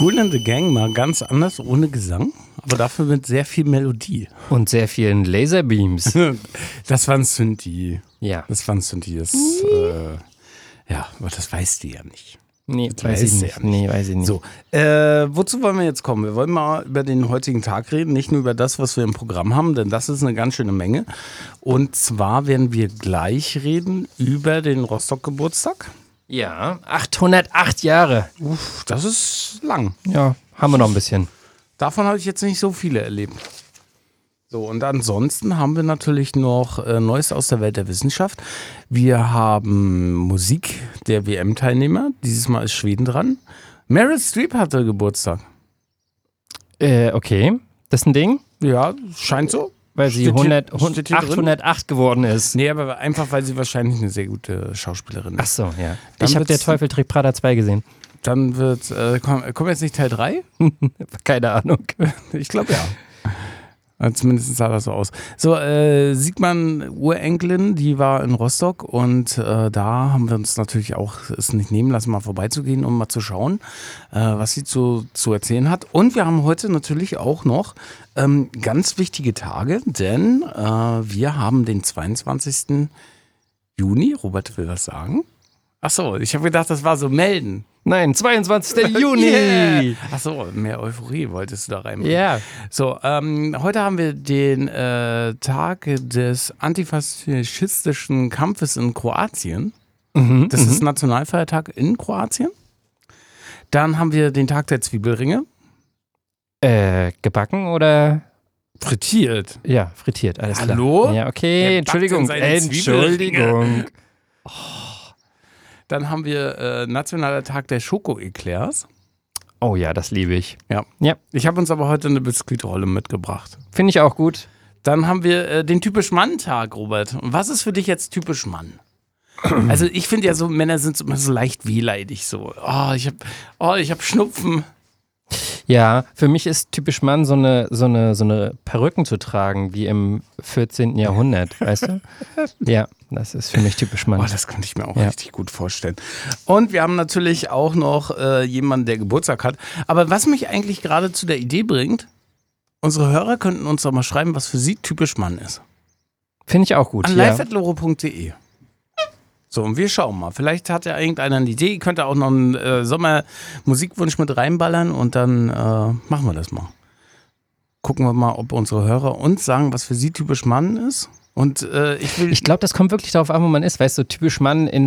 Kool and the Gang mal ganz anders, ohne Gesang, aber dafür mit sehr viel Melodie. Und sehr vielen Laserbeams. Das war ein Synthi. Ja. Das war ein Synthi. Ja, aber das weißt du ja nicht. Nee, Das weiß ich weißt du nicht. ja nicht. Nee, weiß ich nicht. So, wozu wollen wir jetzt kommen? Wir wollen mal über den heutigen Tag reden, nicht nur über das, was wir im Programm haben, denn das ist eine ganz schöne Menge. Und zwar werden wir gleich reden über den Rostock-Geburtstag. Ja, 808 Jahre. Uff, das ist lang. Ja, haben wir noch ein bisschen. Davon habe ich jetzt nicht so viele erlebt. So, und ansonsten haben wir natürlich noch Neues aus der Welt der Wissenschaft. Wir haben Musik der WM-Teilnehmer. Dieses Mal ist Schweden dran. Meryl Streep hatte Geburtstag. Okay. Das ist ein Ding? Ja, scheint so. Weil sie Steht hier- 100, steht hier drin? 808 geworden ist. Nee, aber einfach, weil sie wahrscheinlich eine sehr gute Schauspielerin Ach ist. so, ja. Dann Ich habe Der wird's- Teufel trägt Prada 2 gesehen. Dann wird, kommt jetzt nicht Teil 3? Keine Ahnung. Ich glaube ja. Zumindest sah das so aus. So, Sigmann Urenkelin, die war in Rostock und da haben wir uns natürlich auch es nicht nehmen lassen, mal vorbeizugehen, um mal zu schauen, was sie zu erzählen hat. Und wir haben heute natürlich auch noch ganz wichtige Tage, denn wir haben den 22. Juni. Robert will was sagen. Achso, ich habe gedacht, das war so melden. Nein, 22. Juni. Yeah. Achso, mehr Euphorie wolltest du da reinbringen. Ja. So, heute haben wir den Tag des antifaschistischen Kampfes in Kroatien. Das ist Nationalfeiertag in Kroatien. Dann haben wir den Tag der Zwiebelringe. Gebacken oder? Frittiert. Ja, frittiert, alles klar. Hallo? Ja, okay, Wer Entschuldigung. backt denn seine Entschuldigung. Dann haben wir Nationaler Tag der Schoko-Eclairs. Oh ja, das liebe ich. Ja. Ja, Ich habe uns aber heute eine Biskuitrolle mitgebracht. finde ich auch gut. Dann haben wir den typisch Mann-Tag, Robert. Und was ist für dich jetzt typisch Mann? Also ich finde ja so, Männer sind immer so leicht wehleidig so. Ich hab Schnupfen. Ja, für mich ist typisch Mann so eine Perücken zu tragen, wie im 14. Jahrhundert, weißt du? Ja, das ist für mich typisch Mann. Das könnte ich mir auch richtig gut vorstellen. Und wir haben natürlich auch noch jemanden, der Geburtstag hat. Aber was mich eigentlich gerade zu der Idee bringt, unsere Hörer könnten uns doch mal schreiben, was für sie typisch Mann ist. Finde ich auch gut. An ja. live@loro.de. So, und wir schauen mal. Vielleicht hat ja irgendeiner eine Idee. Ihr könnt auch noch einen Sommermusikwunsch mit reinballern und dann machen wir das mal. Gucken wir mal, ob unsere Hörer uns sagen, was für sie typisch Mann ist. Und Ich glaube, das kommt wirklich darauf an, wo man ist. Weißt du, typisch Mann in